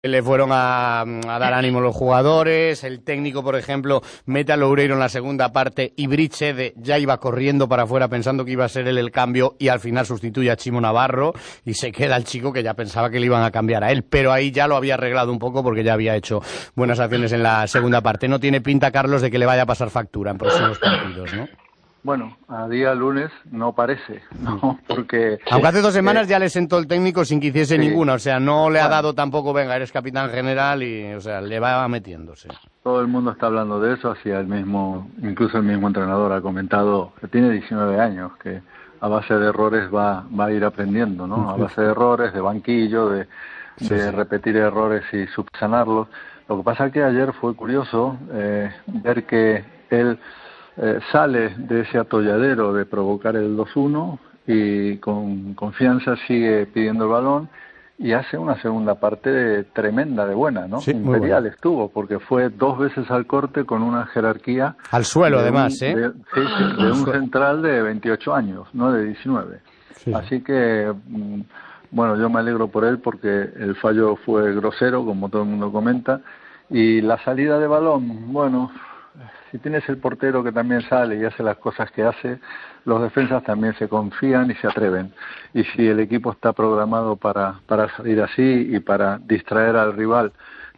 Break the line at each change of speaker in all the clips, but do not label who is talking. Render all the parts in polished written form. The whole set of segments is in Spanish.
Le fueron a dar ánimo a los jugadores. El técnico, por ejemplo, mete a Loureiro en la segunda parte y Brichede ya iba corriendo para afuera pensando que iba a ser él el cambio y al final sustituye a Chimo Navarro y se queda el chico que ya pensaba que le iban a cambiar a él, pero ahí ya lo había arreglado un poco porque ya había hecho buenas acciones en la segunda parte. No tiene pinta, Carlos, de que le vaya a pasar factura en próximos partidos, ¿no?
Bueno, a día lunes no parece, ¿no? Porque...
Aunque hace 2 semanas ya le sentó el técnico sin que hiciese
sí,
ninguna, o sea, no le ha dado tampoco, venga, eres capitán general y, o sea, le va metiéndose.
Todo el mundo está hablando de eso, así incluso el mismo entrenador ha comentado que tiene 19 años, que a base de errores va a ir aprendiendo, ¿no? A base de errores, de banquillo, de repetir errores y subsanarlos. Lo que pasa es que ayer fue curioso ver que él... sale de ese atolladero de provocar el 2-1 y con confianza sigue pidiendo el balón y hace una segunda parte tremenda, de buena, ¿no?
Sí,
Imperial estuvo, porque fue 2 veces al corte con una jerarquía...
Al suelo, además,
de un central de 28 años, no de 19. Sí. Así que, bueno, yo me alegro por él porque el fallo fue grosero, como todo el mundo comenta, y la salida de balón, bueno... Si tienes el portero que también sale y hace las cosas que hace, los defensas también se confían y se atreven. Y si el equipo está programado para salir así y para distraer al rival,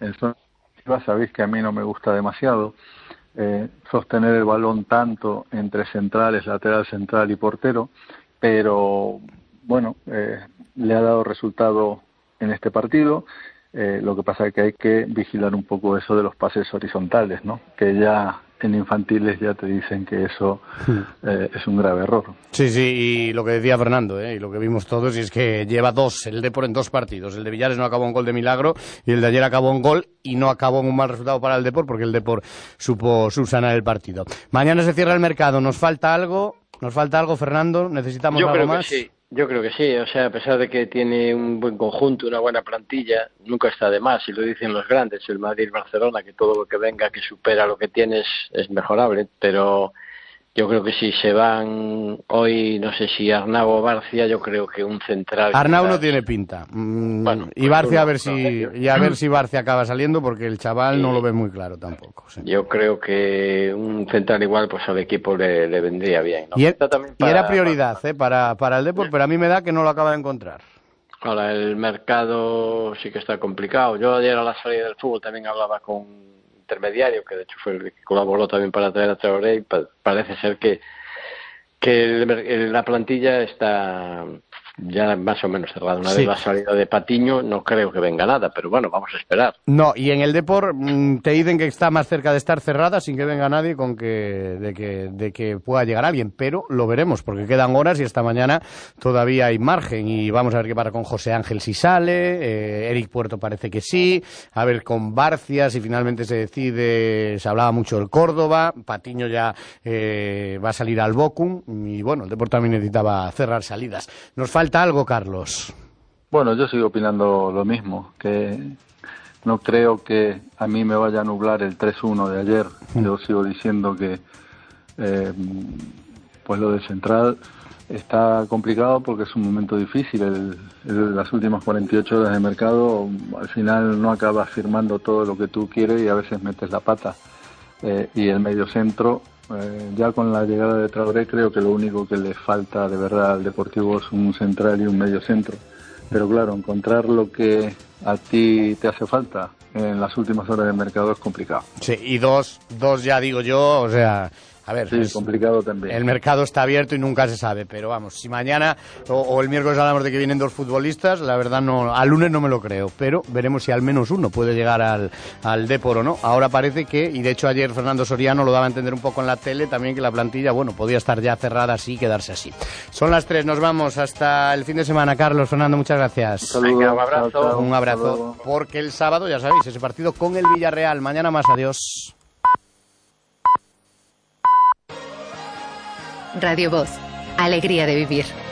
sabéis que a mí no me gusta demasiado sostener el balón tanto entre centrales, lateral central y portero, pero bueno, le ha dado resultado en este partido. Lo que pasa es que hay que vigilar un poco eso de los pases horizontales, ¿no? Que ya en infantiles ya te dicen que eso es un grave error.
Sí, y lo que decía Fernando, y lo que vimos todos, y es que lleva el Depor en 2 partidos. El de Villares no acabó en gol de milagro y el de ayer acabó en gol y no acabó en un mal resultado para el Depor porque el Depor supo subsanar el partido. Mañana se cierra el mercado. ¿Nos falta algo, Fernando? ¿Necesitamos algo más?
Sí. Yo creo que sí, o sea, a pesar de que tiene un buen conjunto, una buena plantilla, nunca está de más, y lo dicen los grandes, el Madrid y el Barcelona, que todo lo que venga, que supera lo que tienes, es mejorable, pero yo creo que si se van hoy, no sé si Arnau o Barcia, yo creo que un central...
Arnau no tiene pinta, bueno, y Barcia a ver si Barcia acaba saliendo, porque el chaval no lo ve muy claro tampoco. Sí.
Yo creo que un central igual pues al equipo le vendría bien, ¿no?
Y era prioridad para el Depor, pero a mí me da que no lo acaba de encontrar.
Ahora, el mercado sí que está complicado. Yo ayer a la salida del fútbol también hablaba con intermediario, que de hecho fue el que colaboró también para traer a Traoré, y parece ser que la plantilla está ya más o menos cerrada. Una vez la salida de Patiño no creo que venga nada, pero bueno, vamos a esperar.
No, y en el Depor te dicen que está más cerca de estar cerrada sin que venga nadie de que pueda llegar alguien, pero lo veremos porque quedan horas y esta mañana todavía hay margen y vamos a ver qué pasa con José Ángel si sale, Eric Puerto parece que sí, a ver con Barcia si finalmente se decide, se hablaba mucho del Córdoba, Patiño ya va a salir al Bochum y bueno, el Depor también necesitaba cerrar salidas. Nos falta algo, Carlos.
Bueno, yo sigo opinando lo mismo, que no creo que a mí me vaya a nublar el 3-1 de ayer. Yo sigo diciendo que pues lo de Central está complicado porque es un momento difícil. Las últimas 48 horas de mercado, al final no acabas firmando todo lo que tú quieres y a veces metes la pata. Y el mediocentro, ya con la llegada de Traoré, creo que lo único que le falta de verdad al Deportivo es un central y un mediocentro. Pero claro, encontrar lo que a ti te hace falta en las últimas horas de mercado es complicado.
Sí, y dos ya digo yo, o sea... A ver,
sí, complicado también.
El mercado está abierto y nunca se sabe, pero vamos, si mañana o el miércoles hablamos de que vienen 2 futbolistas, la verdad no, al lunes no me lo creo, pero veremos si al menos uno puede llegar al Depor o no. Ahora parece que, y de hecho ayer Fernando Soriano lo daba a entender un poco en la tele, también que la plantilla, bueno, podía estar ya cerrada así y quedarse así. Son las 3, nos vamos hasta el fin de semana. Carlos, Fernando, muchas gracias.
Saludos,
venga, un abrazo.
Chao.
Un abrazo, porque el sábado, ya sabéis, ese partido con el Villarreal. Mañana más, adiós.
Radio Voz, alegría de vivir.